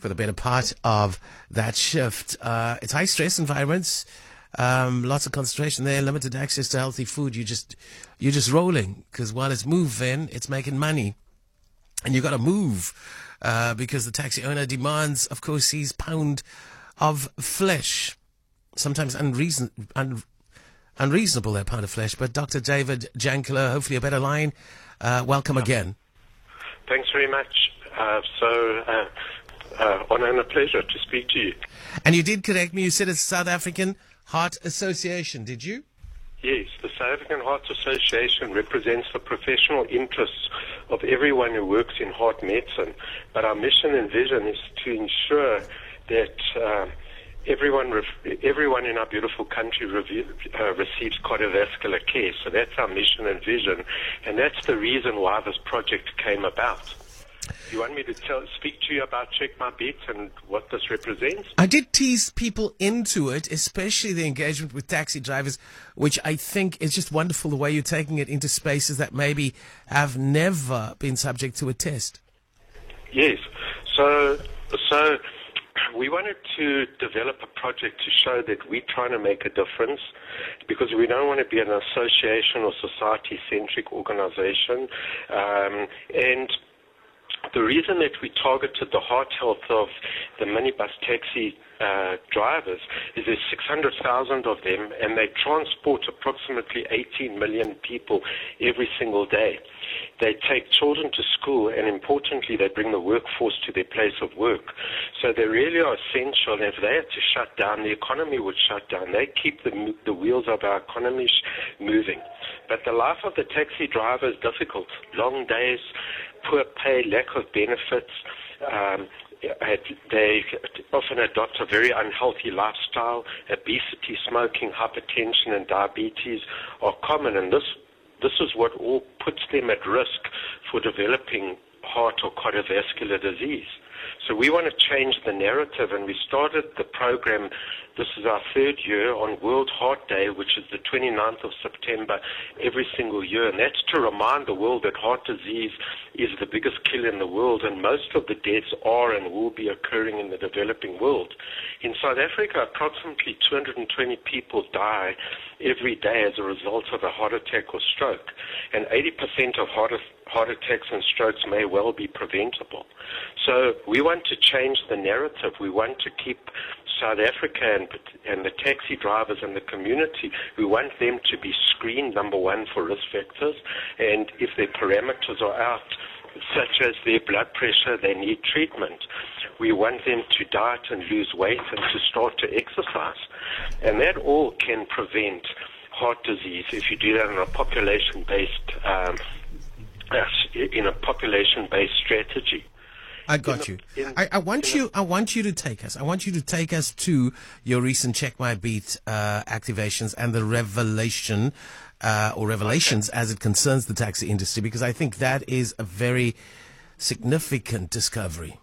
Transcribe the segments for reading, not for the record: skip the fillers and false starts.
for the better part of that shift. It's high stress environments, lots of concentration there, limited access to healthy food. You're just rolling, because while it's moving, it's making money, and you got to move because the taxi owner demands, of course, his pound of flesh. Sometimes unreasonable, that pound of flesh. But Dr. David Jankler, hopefully a better line. Welcome again. Thanks very much. Honor and a pleasure to speak to you. And you did correct me. You said it's South African Heart Association, did you? Yes, the South African Heart Association represents the professional interests of everyone who works in heart medicine. But our mission and vision is to ensure that everyone in our beautiful country receives cardiovascular care. So that's our mission and vision, and that's the reason why this project came about. You want me to speak to you about Check My Bet and what this represents? I did tease people into it, especially the engagement with taxi drivers, which I think is just wonderful, the way you're taking it into spaces that maybe have never been subject to a test. Yes. So we wanted to develop a project to show that we're trying to make a difference, because we don't want to be an association or society-centric organization. And the reason that we targeted the heart health of the minibus taxi drivers is there's 600,000 of them, and they transport approximately 18 million people every single day. They take children to school, and importantly, they bring the workforce to their place of work. So they really are essential, and if they had to shut down, the economy would shut down. They keep the wheels of our economy moving. But the life of the taxi driver is difficult. Long days, poor pay, lack of benefits. They often adopt a very unhealthy lifestyle. Obesity, smoking, hypertension, and diabetes are common, and this is what all puts them at risk for developing heart or cardiovascular disease. So we want to change the narrative, and we started the program, this is our third year, on World Heart Day, which is the 29th of September every single year, and that's to remind the world that heart disease is the biggest killer in the world, and most of the deaths are and will be occurring in the developing world. In South Africa, approximately 220 people die every day as a result of a heart attack or stroke, and 80% of heart attacks and strokes may well be preventable. So we want to change the narrative. We want to keep South Africa and the taxi drivers and the community, we want them to be screened, number one, for risk factors, and if their parameters are out, such as their blood pressure, they need treatment. We want them to diet and lose weight and to start to exercise. And that all can prevent heart disease if you do that on a population-based strategy. I got you. I want you to take us. I want you to take us to your recent Check My Bet activations and the revelations as it concerns the taxi industry, because I think that is a very significant discovery.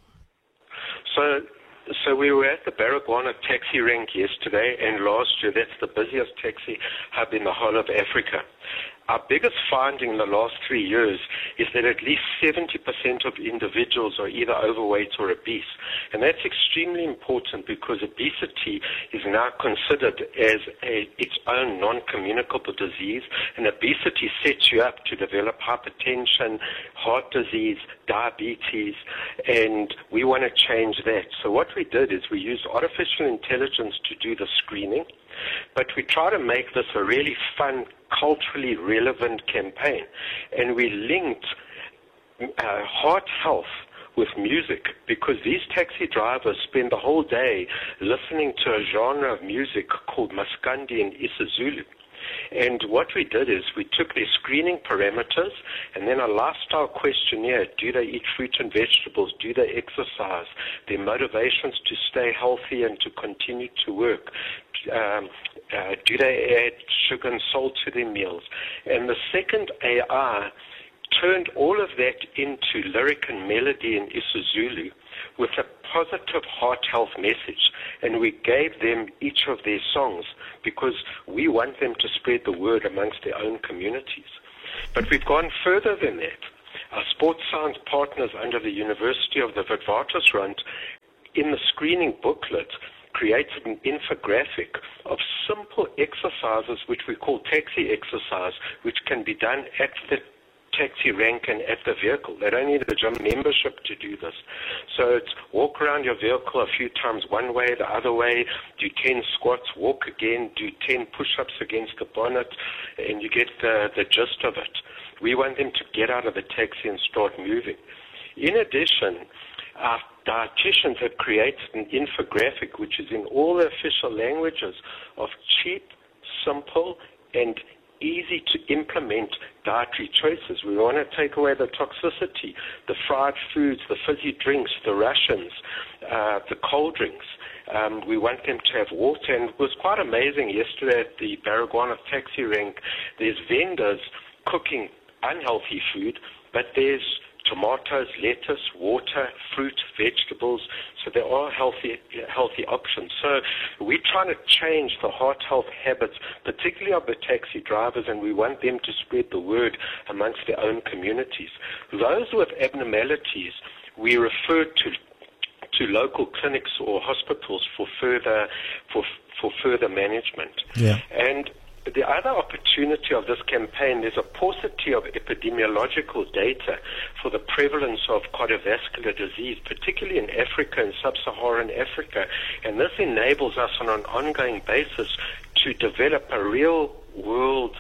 So we were at the Baragwana taxi rank yesterday, and last year that's the busiest taxi hub in the whole of Africa. Our biggest finding in the last 3 years is that at least 70% of individuals are either overweight or obese. And that's extremely important because obesity is now considered as its own non-communicable disease, and obesity sets you up to develop hypertension, heart disease, diabetes, and we want to change that. So what we did is we used artificial intelligence to do the screening, but we try to make this a really fun, culturally relevant campaign. And we linked heart health with music, because these taxi drivers spend the whole day listening to a genre of music called Maskandi and isiZulu. And what we did is we took their screening parameters and then a lifestyle questionnaire. Do they eat fruit and vegetables? Do they exercise? Their motivations to stay healthy and to continue to work. Do they add sugar and salt to their meals? And the second AI turned all of that into lyric and melody in isiZulu with a positive heart health message, and we gave them each of their songs because we want them to spread the word amongst their own communities. But we've gone further than that. Our sports science partners under the University of the Witwatersrand in the screening booklet, created an infographic of simple exercises which we call taxi exercise, which can be done at the taxi rank and at the vehicle. They don't need a gym membership to do this. So it's walk around your vehicle a few times one way, the other way, do 10 squats, walk again, do 10 push-ups against the bonnet, and you get the gist of it. We want them to get out of the taxi and start moving. In addition, our dietitians have created an infographic which is in all the official languages of cheap, simple, and easy to implement dietary choices. We want to take away the toxicity, the fried foods, the fizzy drinks, the Russians, the cold drinks. We want them to have water, and it was quite amazing yesterday at the Baragwanath taxi rank. There's vendors cooking unhealthy food, but there's tomatoes, lettuce, water, fruit, vegetables, so there are healthy options. So we're trying to change the heart health habits, particularly of the taxi drivers, and we want them to spread the word amongst their own communities. Those with abnormalities, we refer to local clinics or hospitals for further management. Yeah. And the other opportunity of this campaign is a paucity of epidemiological data for the prevalence of cardiovascular disease, particularly in Africa and sub-Saharan Africa. And this enables us on an ongoing basis to develop a real-world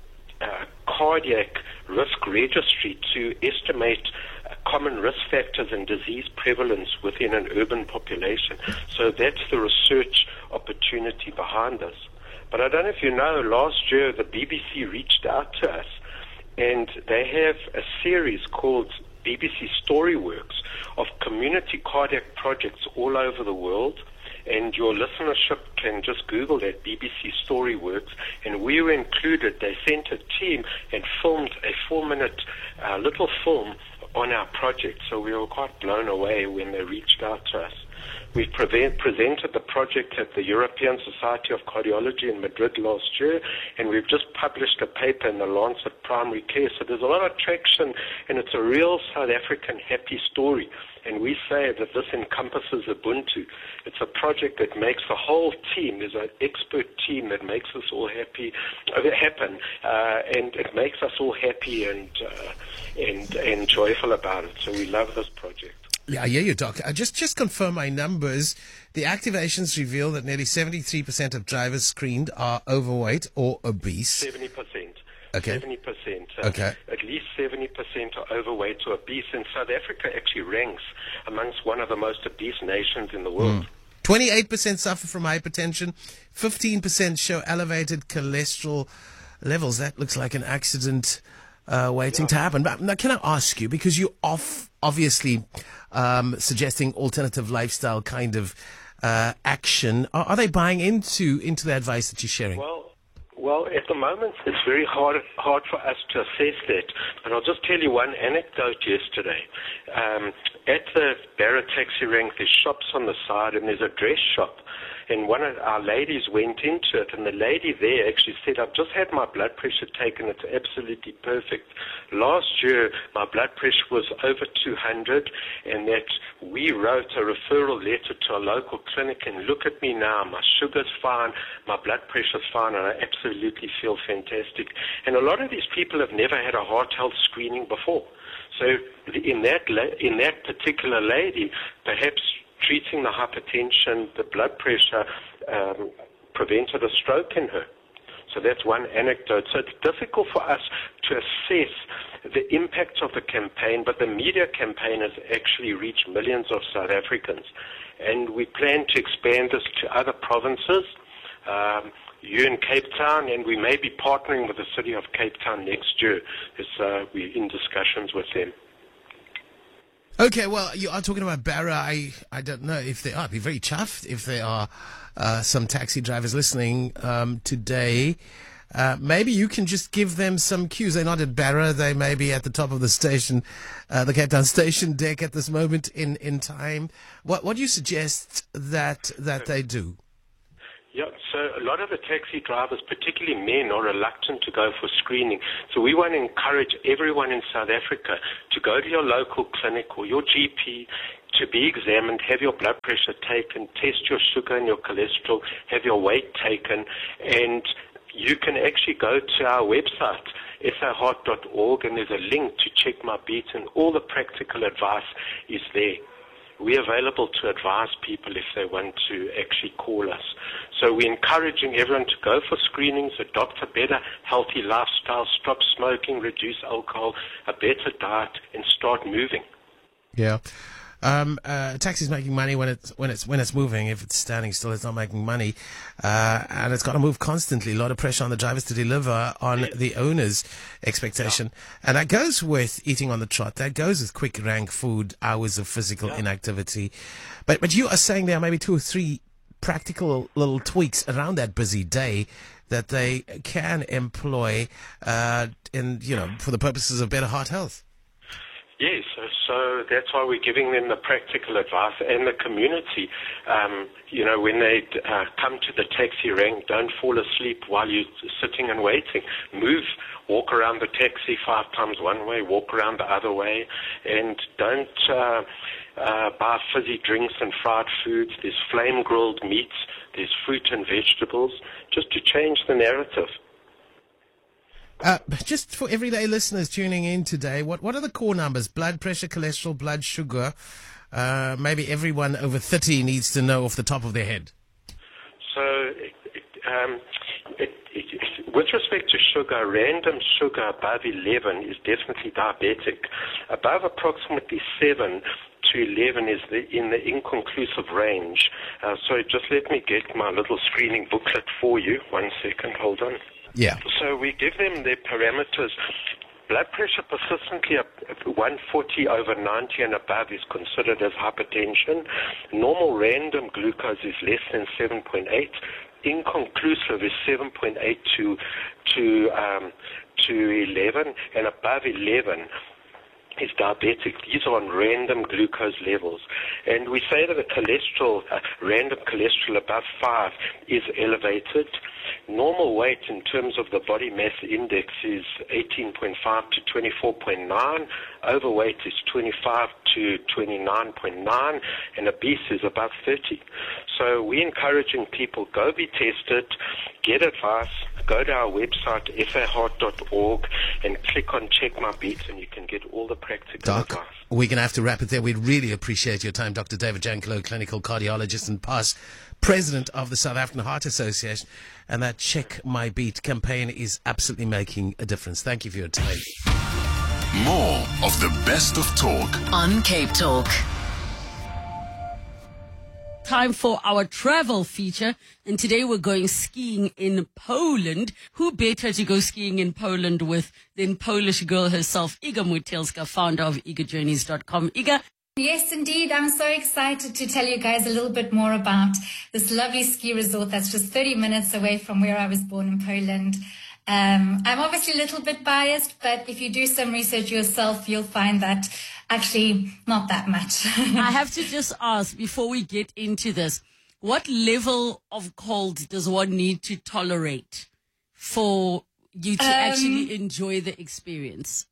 cardiac risk registry to estimate common risk factors and disease prevalence within an urban population. So that's the research opportunity behind this. But I don't know if you know, last year the BBC reached out to us, and they have a series called BBC Storyworks of community cardiac projects all over the world. And your listenership can just Google that, BBC Storyworks, and we were included. They sent a team and filmed a 4-minute little film on our project, so we were quite blown away when they reached out to us. We presented the project at the European Society of Cardiology in Madrid last year, and we've just published a paper in the Lancet Primary Care. So there's a lot of traction, and it's a real South African happy story. And we say that this encompasses Ubuntu. It's a project that makes the whole team, there's an expert team that makes us all happen, and it makes us all happy and joyful about it. So we love this project. Yeah, I hear you, Doc. I just confirm my numbers. The activations reveal that nearly 73% of drivers screened are overweight or obese. 70%. Okay. 70%. Okay. At least 70% are overweight or obese. And South Africa actually ranks amongst one of the most obese nations in the world. 28% suffer from hypertension. 15% show elevated cholesterol levels. That looks like an accident waiting to happen. But now, can I ask you, because you obviously suggesting alternative lifestyle kind of action, are they buying into the advice that you're sharing? Well, at the moment, it's very hard for us to assess that. And I'll just tell you one anecdote yesterday. At the Barra taxi rank, there's shops on the side, and there's a dress shop. And one of our ladies went into it, and the lady there actually said, I've just had my blood pressure taken. It's absolutely perfect. Last year, my blood pressure was over 200, and that we wrote a referral letter to a local clinic, and look at me now. My sugar's fine, my blood pressure's fine, and I absolutely feel fantastic. And a lot of these people have never had a heart health screening before. So in that particular lady, perhaps treating the hypertension, the blood pressure, prevented a stroke in her. So that's one anecdote. So it's difficult for us to assess the impact of the campaign, but the media campaign has actually reached millions of South Africans. And we plan to expand this to other provinces, you in Cape Town, and we may be partnering with the city of Cape Town next year as we're in discussions with them. Okay, well, you are talking about Barra. I don't know if they are. I'd be very chuffed if there are some taxi drivers listening today. Maybe you can just give them some cues. They're not at Barra. They may be at the top of the station, the Cape Town station deck at this moment in time. What do you suggest that they do? Yeah, so a lot of the taxi drivers, particularly men, are reluctant to go for screening. So we want to encourage everyone in South Africa to go to your local clinic or your GP to be examined, have your blood pressure taken, test your sugar and your cholesterol, have your weight taken, and you can actually go to our website, saheart.org, and there's a link to check my beat, and all the practical advice is there. We're available to advise people if they want to actually call us. So we're encouraging everyone to go for screenings, adopt a better healthy lifestyle, stop smoking, reduce alcohol, a better diet, and start moving. Yeah. Taxi's making money when it's moving. If it's standing still, it's not making money, and it's got to move constantly. A lot of pressure on the drivers to deliver on the owner's expectation, and that goes with eating on the trot. That goes with quick rank food, hours of physical inactivity. But you are saying there are maybe 2 or 3 practical little tweaks around that busy day that they can employ, for the purposes of better heart health. Yes, so that's why we're giving them the practical advice, and the community, when they come to the taxi rank, don't fall asleep while you're sitting and waiting. Move, walk around the taxi 5 times one way, walk around the other way, and don't buy fizzy drinks and fried foods. There's flame-grilled meats, there's fruit and vegetables, just to change the narrative. Just for everyday listeners tuning in today, what are the core numbers? Blood pressure, cholesterol, blood sugar. Maybe everyone over 30 needs to know off the top of their head. So, with respect to sugar, random sugar above 11 is definitely diabetic. Above approximately 7 to 11 is in the inconclusive range. So just let me get my little screening booklet for you. 1 second, hold on. Yeah. So we give them their parameters. Blood pressure persistently 140 over 90 and above is considered as hypertension. Normal random glucose is less than 7.8. Inconclusive is 7.8 to 11, and above 11 is diabetic. These are on random glucose levels. And we say that a cholesterol, random cholesterol above 5 is elevated. Normal weight in terms of the body mass index is 18.5 to 24.9. Overweight is 25 to 29.9, and obese is above 30. So we're encouraging people, go be tested, get advice, go to our website, saheart.org, and click on Check My Beats, and you can get all the practical advice. We're going to have to wrap it there. We really appreciate your time, Dr. David Janklow, clinical cardiologist and past president of the South African Heart Association. And that Check My Beat campaign is absolutely making a difference. Thank you for your time. More of the best of talk on Cape Talk. Time for our travel feature, and today we're going skiing in Poland. Who better to go skiing in Poland with than Polish girl herself, Iga Mutielska, founder of IgaJourneys.com. Iga. Yes, indeed. I'm so excited to tell you guys a little bit more about this lovely ski resort that's just 30 minutes away from where I was born in Poland. I'm obviously a little bit biased, but if you do some research yourself, you'll find that actually not that much. I have to just ask, before we get into this, what level of cold does one need to tolerate for you to actually enjoy the experience?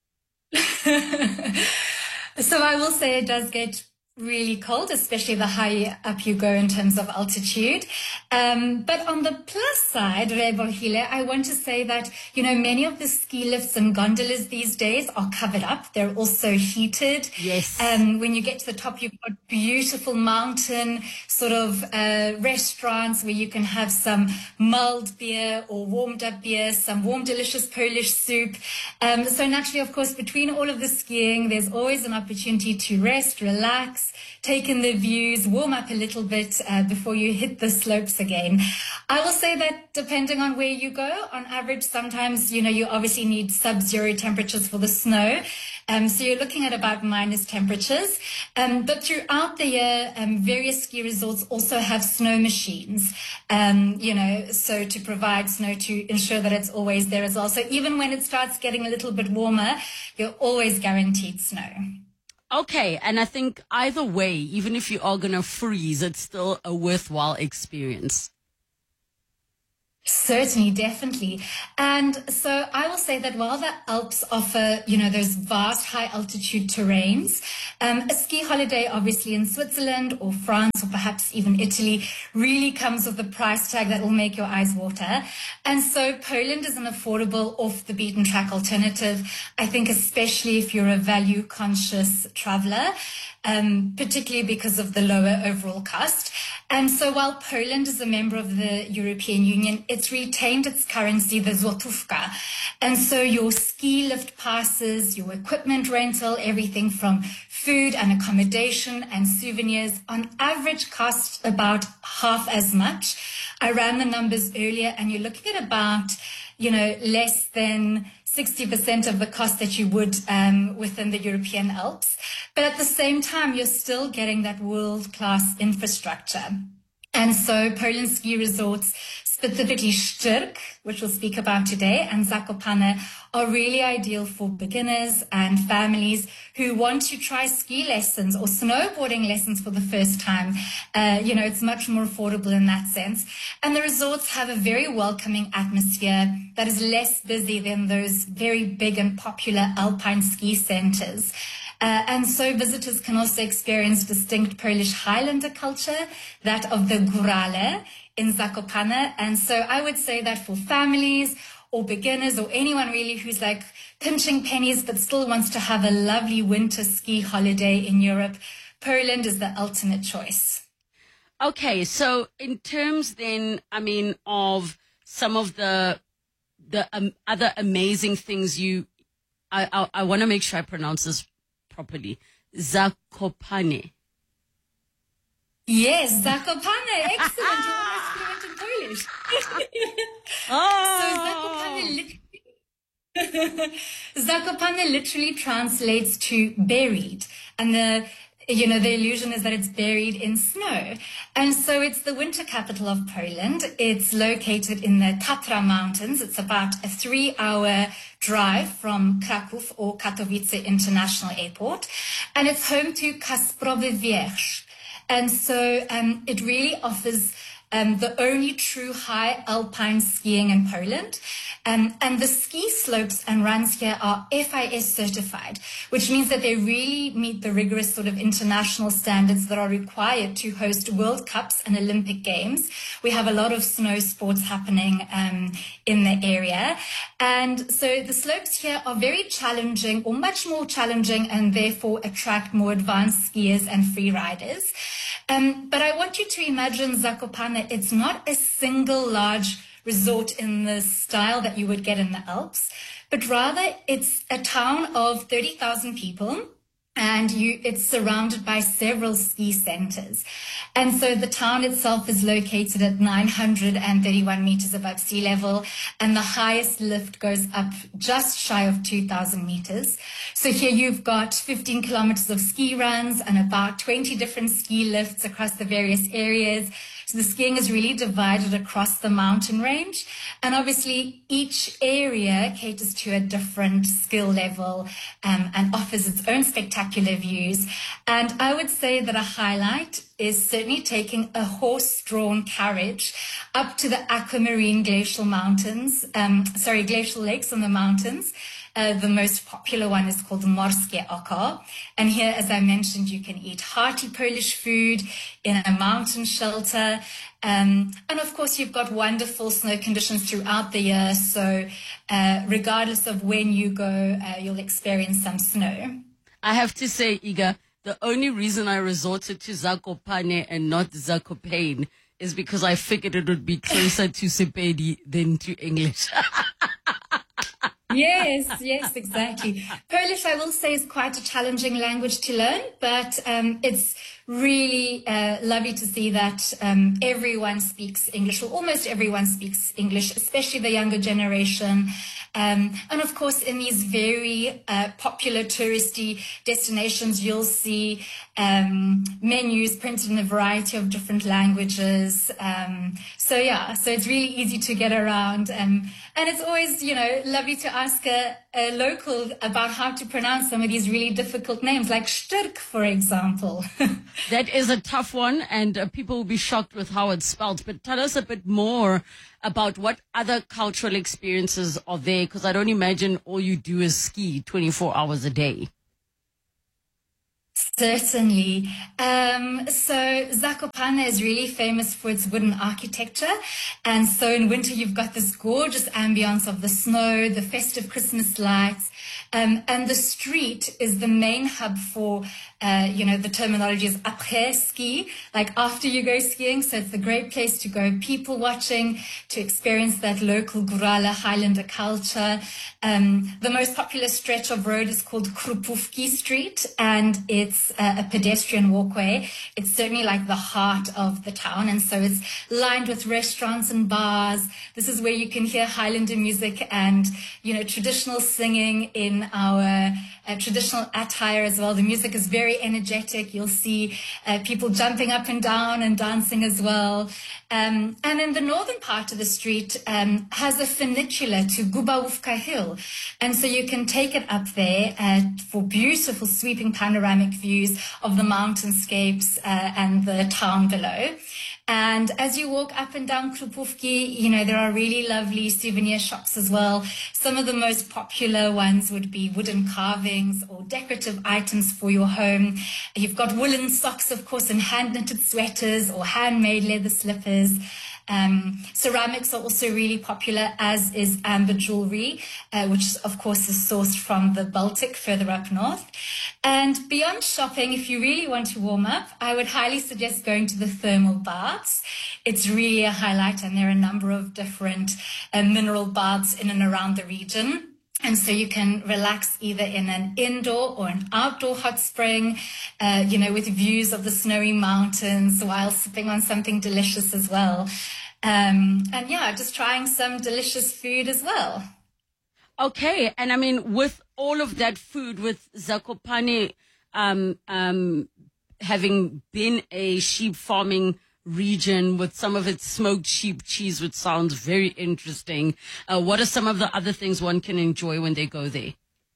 So I will say it does get really cold, especially the higher up you go in terms of altitude. But on the plus side, Rebolhile, I want to say that, many of the ski lifts and gondolas these days are covered up. They're also heated. Yes. When you get to the top, you've got beautiful mountain sort of restaurants where you can have some mulled beer or warmed up beer, some warm, delicious Polish soup. So naturally, of course, between all of the skiing, there's always an opportunity to rest, relax, take in the views, warm up a little bit before you hit the slopes again. I will say that depending on where you go, on average, sometimes, you obviously need sub-zero temperatures for the snow. So you're looking at about minus temperatures. But throughout the year, various ski resorts also have snow machines, so to provide snow to ensure that it's always there as well. So even when it starts getting a little bit warmer, you're always guaranteed snow. Okay, and I think either way, even if you are going to freeze, it's still a worthwhile experience. Certainly, definitely. And so I will say that while the Alps offer, those vast high altitude terrains, a ski holiday, obviously in Switzerland or France or perhaps even Italy, really comes with a price tag that will make your eyes water. And so Poland is an affordable, off the beaten track alternative, I think, especially if you're a value conscious traveler. Particularly because of the lower overall cost. And so while Poland is a member of the European Union, it's retained its currency, the złotówka. And so your ski lift passes, your equipment rental, everything from food and accommodation and souvenirs on average cost about half as much. I ran the numbers earlier and you're looking at about, less than 60% of the cost that you would within the European Alps. But at the same time, you're still getting that world-class infrastructure. And so Poland ski resorts, specifically Szczyrk, which we'll speak about today, and Zakopane, are really ideal for beginners and families who want to try ski lessons or snowboarding lessons for the first time. It's much more affordable in that sense. And the resorts have a very welcoming atmosphere that is less busy than those very big and popular alpine ski centers. And so visitors can also experience distinct Polish Highlander culture, that of the Górale in Zakopane. And so I would say that for families or beginners or anyone really who's like pinching pennies but still wants to have a lovely winter ski holiday in Europe, Poland is the ultimate choice. Okay, so in terms then, of some of the other amazing things I want to make sure I pronounce this properly. Zakopane. Yes, Zakopane. Excellent. You're almost fluent in Polish. So Zakopane literally translates to buried. And the illusion is that it's buried in snow. And so it's the winter capital of Poland. It's located in the Tatra Mountains. It's about a 3-hour drive from Kraków or Katowice International Airport. And it's home to Kasprowy Wierzch. And so it really offers the only true high alpine skiing in Poland. And the ski slopes and runs here are FIS certified, which means that they really meet the rigorous sort of international standards that are required to host World Cups and Olympic Games. We have a lot of snow sports happening in the area. And so the slopes here are very challenging, or much more challenging, and therefore attract more advanced skiers and free riders. But I want you to imagine Zakopane. It's not a single large resort in the style that you would get in the Alps, but rather it's a town of 30,000 people, and it's surrounded by several ski centers. And so the town itself is located at 931 meters above sea level, and the highest lift goes up just shy of 2,000 meters. So here you've got 15 kilometers of ski runs and about 20 different ski lifts across the various areas. So the skiing is really divided across the mountain range. And obviously each area caters to a different skill level and offers its own spectacular views. And I would say that a highlight is certainly taking a horse-drawn carriage up to the aquamarine glacial lakes on the mountains. The most popular one is called Morskie Oko. And here, as I mentioned, you can eat hearty Polish food in a mountain shelter. And of course, you've got wonderful snow conditions throughout the year. So regardless of when you go, you'll experience some snow. I have to say, Iga, the only reason I resorted to Zakopane and not Zakopane is because I figured it would be closer to Sepedi than to English. Yes, exactly. Polish, I will say, is quite a challenging language to learn, but it's really lovely to see that everyone speaks English, or almost everyone speaks English, especially the younger generation. And of course, in these very popular touristy destinations, you'll see menus printed in a variety of different languages. So it's really easy to get around. And it's always, lovely to ask a local about how to pronounce some of these really difficult names, like Szczyrk, for example. That is a tough one, and people will be shocked with how it's spelled. But tell us a bit more about what other cultural experiences are there, because I don't imagine all you do is ski 24 hours a day. Certainly. So Zakopane is really famous for its wooden architecture. And so in winter, you've got this gorgeous ambience of the snow, the festive Christmas lights. And the street is the main hub for, the terminology is après ski, like after you go skiing. So it's a great place to go people watching, to experience that local Gurala Highlander culture. The most popular stretch of road is called Krupufki Street, and it's a pedestrian walkway. It's certainly like the heart of the town, and so it's lined with restaurants and bars. This is where you can hear Highlander music and, traditional singing in our traditional attire as well. The music is very energetic. You'll see people jumping up and down and dancing as well. And in the northern part of the street has a funicular to Gubawufka Hill. And so you can take it up there for beautiful sweeping panoramic views of the mountainscapes and the town below. And as you walk up and down Krupufki, there are really lovely souvenir shops as well. Some of the most popular ones would be wooden carvings or decorative items for your home. You've got woolen socks, of course, and hand-knitted sweaters or handmade leather slippers. Ceramics are also really popular, as is amber jewelry, which of course is sourced from the Baltic further up north. And beyond shopping, if you really want to warm up, I would highly suggest going to the thermal baths. It's really a highlight, and there are a number of different mineral baths in and around the region. And so you can relax either in an indoor or an outdoor hot spring, with views of the snowy mountains while sipping on something delicious as well. Just trying some delicious food as well. Okay. And I mean, with all of that food, with Zakopane having been a sheep farming region with some of its smoked sheep cheese, which sounds very interesting, what are some of the other things one can enjoy when they go there?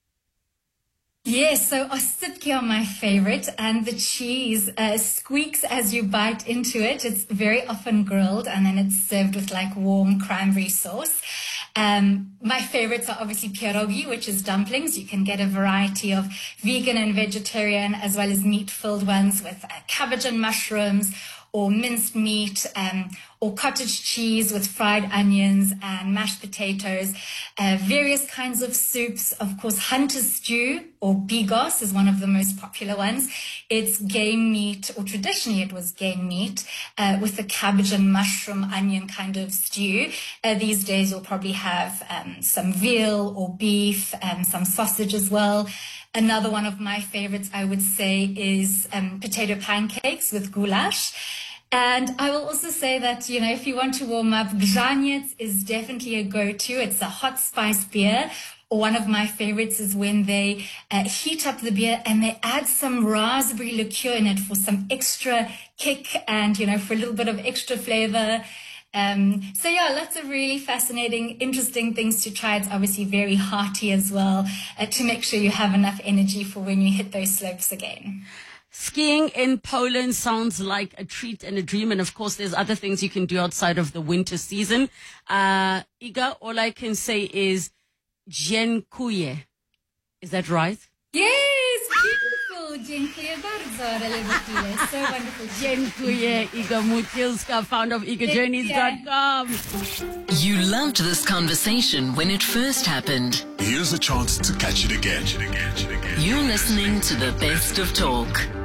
Yes, so ositki are my favorite, and the cheese squeaks as you bite into it. It's very often grilled, and then it's served with like warm cranberry sauce. My favorites are obviously pierogi, which is dumplings. You can get a variety of vegan and vegetarian, as well as meat-filled ones with cabbage and mushrooms, or minced meat, or cottage cheese with fried onions and mashed potatoes, various kinds of soups. Of course, hunter's stew, or bigos, is one of the most popular ones. It's game meat, or traditionally it was game meat, with a cabbage and mushroom onion kind of stew. These days you'll probably have some veal or beef, some sausage as well. Another one of my favorites, I would say, is potato pancakes with goulash. And I will also say that, if you want to warm up, Grzaniec is definitely a go-to. It's a hot spice beer. Or one of my favorites is when they heat up the beer and they add some raspberry liqueur in it for some extra kick and, for a little bit of extra flavor. Lots of really fascinating, interesting things to try. It's obviously very hearty as well, to make sure you have enough energy for when you hit those slopes again. Skiing in Poland sounds like a treat and a dream. And of course, there's other things you can do outside of the winter season. Iga, all I can say is dziękuję. Is that right? Yes, beautiful. Dziękuję bardzo. So wonderful. Dziękuję, Iga Mutylska, founder of IgaJourneys.com. You loved this conversation when it first happened. Here's a chance to catch it again. You're listening to the best of talk.